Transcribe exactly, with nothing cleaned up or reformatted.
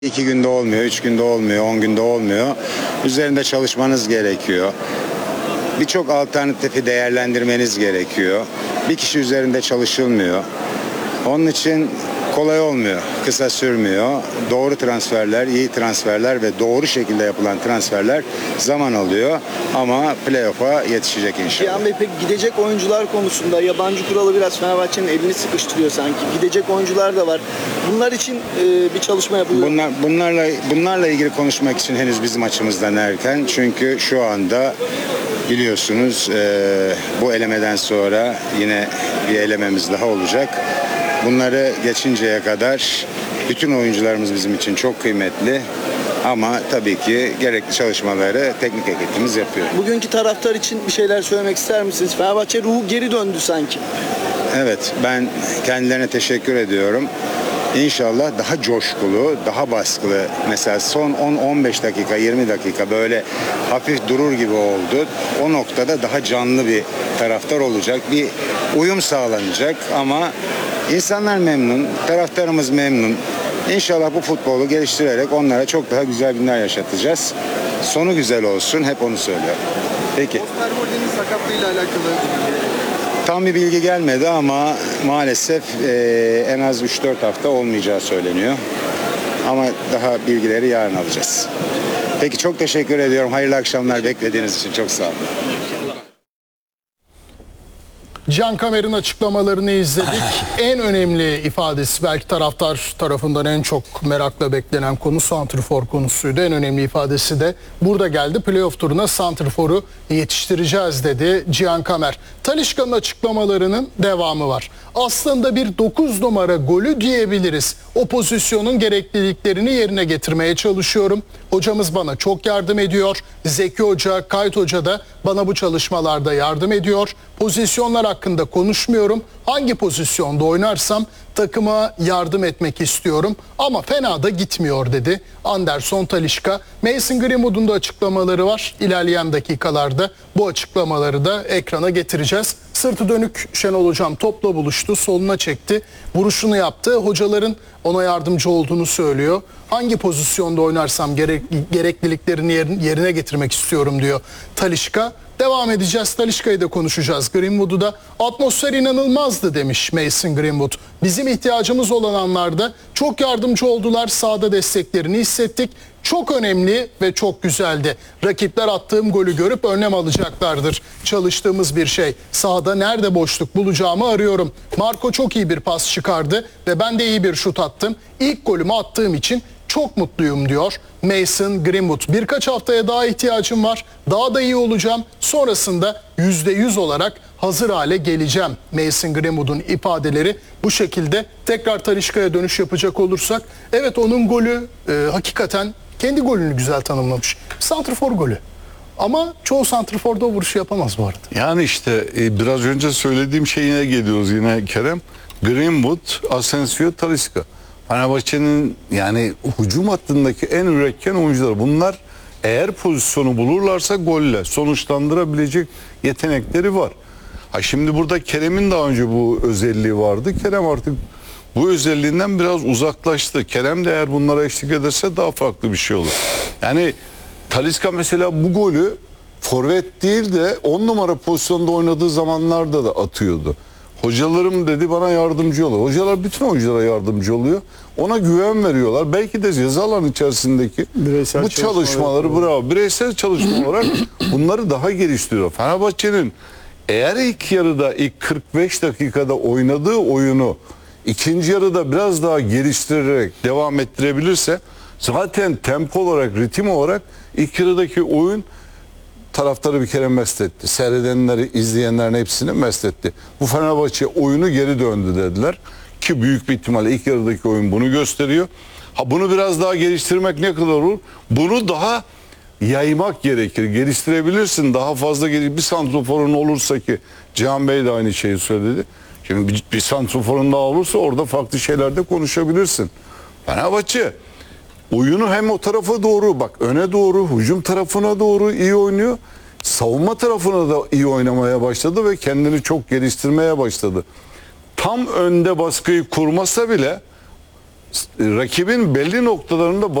İki günde olmuyor, üç günde olmuyor, on günde olmuyor. Üzerinde çalışmanız gerekiyor. Birçok alternatifi değerlendirmeniz gerekiyor. Bir kişi üzerinde çalışılmıyor. Onun için kolay olmuyor, kısa sürmüyor. Doğru transferler, iyi transferler ve doğru şekilde yapılan transferler zaman alıyor. Ama playoff'a yetişecek inşallah. Cihan Bey, peki gidecek oyuncular konusunda yabancı kuralı biraz Fenerbahçe'nin elini sıkıştırıyor sanki. Gidecek oyuncular da var. Bunlar için e, bir çalışma yapılıyor. Bunlar, bunlarla, bunlarla ilgili konuşmak için henüz bizim açımızdan erken. Çünkü şu anda biliyorsunuz e, bu elemeden sonra yine bir elememiz daha olacak. Bunları geçinceye kadar bütün oyuncularımız bizim için çok kıymetli. Ama tabii ki gerekli çalışmaları teknik ekibimiz yapıyor. Bugünkü taraftar için bir şeyler söylemek ister misiniz? Fenerbahçe ruhu geri döndü sanki. Evet, ben kendilerine teşekkür ediyorum. İnşallah daha coşkulu, daha baskılı, mesela son on on beş dakika, yirmi dakika böyle hafif durur gibi oldu. O noktada daha canlı bir taraftar olacak, bir uyum sağlanacak ama insanlar memnun, taraftarımız memnun. İnşallah bu futbolu geliştirerek onlara çok daha güzel günler yaşatacağız. Sonu güzel olsun, hep onu söylüyorum. Peki. Osterwolde'nin sakatlığıyla alakalı Tam bir bilgi gelmedi ama maalesef e, en az üç dört hafta olmayacağı söyleniyor. Ama daha bilgileri yarın alacağız. Peki, çok teşekkür ediyorum. Hayırlı akşamlar, beklediğiniz için çok sağ olun. Can Kamer'in açıklamalarını izledik. En önemli ifadesi, belki taraftar tarafından en çok merakla beklenen konu santrfor konusuydu. En önemli ifadesi de burada geldi. Playoff turuna santrforu yetiştireceğiz dedi Cihan Kamer. Talisca'nın açıklamalarının devamı var. Aslında bir dokuz numara golü diyebiliriz. O pozisyonun gerekliliklerini yerine getirmeye çalışıyorum. Hocamız bana çok yardım ediyor. Zeki Hoca, Kayt Hoca da bana bu çalışmalarda yardım ediyor. Pozisyonlar hakkında konuşmuyorum. Hangi pozisyonda oynarsam takıma yardım etmek istiyorum. Ama fena da gitmiyor dedi Anderson Talisca. Mason Greenwood'un da açıklamaları var. İlerleyen dakikalarda bu açıklamaları da ekrana getireceğiz. Sırtı dönük Şenol Hocam topla buluştu. Soluna çekti. Vuruşunu yaptı. Hocaların ona yardımcı olduğunu söylüyor. Hangi pozisyonda oynarsam gerek, gerekliliklerini yerine getirmek istiyorum diyor Talisca. Devam edeceğiz. Talisca'yı da konuşacağız. Greenwood'u da atmosfer inanılmazdı demiş Mason Greenwood. Bizim ihtiyacımız olan anlarda çok yardımcı oldular. Sahada desteklerini hissettik. Çok önemli ve çok güzeldi. Rakipler attığım golü görüp önlem alacaklardır. Çalıştığımız bir şey. Sahada nerede boşluk bulacağımı arıyorum. Marco çok iyi bir pas çıkardı ve ben de iyi bir şut attım. İlk golümü attığım için çok mutluyum diyor Mason Greenwood. Birkaç haftaya daha ihtiyacım var. Daha da iyi olacağım. Sonrasında yüzde yüz olarak hazır hale geleceğim. Mason Greenwood'un ifadeleri bu şekilde. Tekrar Talisca'ya dönüş yapacak olursak, evet, onun golü e, hakikaten kendi golünü güzel tanımlamış. Santrfor golü. Ama çoğu santrforda o vuruşu yapamaz bu arada. Yani işte e, biraz önce söylediğim şeyine geliyoruz yine Kerem. Greenwood, Asensio, Talisca. Fenerbahçe'nin yani hücum hattındaki en üretken oyuncular. Bunlar eğer pozisyonu bulurlarsa golle sonuçlandırabilecek yetenekleri var. Ha şimdi burada Kerem'in daha önce bu özelliği vardı. Kerem artık bu özelliğinden biraz uzaklaştı. Kerem de eğer bunlara eşlik ederse daha farklı bir şey olur. Yani Talisca mesela bu golü forvet değil de on numara pozisyonda oynadığı zamanlarda da atıyordu. Hocalarım dedi bana yardımcı oluyor. Hocalar bütün oyunculara yardımcı oluyor. Ona güven veriyorlar. Belki de ceza alanı içerisindeki bireysel bu çalışmaları bravo. Bireysel çalışma olarak bunları daha geliştiriyor. Fenerbahçe'nin eğer ilk yarıda ilk kırk beş dakikada oynadığı oyunu ikinci yarıda biraz daha geliştirerek devam ettirebilirse zaten tempo olarak, ritim olarak ilk yarıdaki oyun taraftarı bir kere mest etti. Seyredenleri, izleyenlerin hepsini mest etti. Bu Fenerbahçe oyunu geri döndü dediler. Ki büyük bir ihtimalle ilk yarıdaki oyun bunu gösteriyor. Ha bunu biraz daha geliştirmek ne kadar olur? Bunu daha yaymak gerekir. Geliştirebilirsin. Daha fazla gelir. Bir santroforun olursa ki Cihan Bey de aynı şeyi söyledi. Şimdi bir, bir santroforun daha olursa orada farklı şeylerde konuşabilirsin. Fenerbahçe oyunu hem o tarafa doğru, bak öne doğru, hücum tarafına doğru iyi oynuyor. Savunma tarafına da iyi oynamaya başladı ve kendini çok geliştirmeye başladı. Tam önde baskıyı kurmasa bile rakibin belli noktalarında